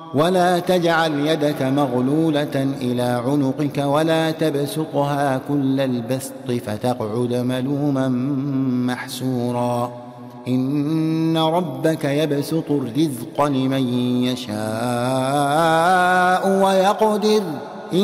ولا تجعل يدك مغلولة إلى عنقك ولا تبسطها كل البسط فتقعد ملوما محسورا إن ربك يبسط الرزق لمن يشاء ويقدر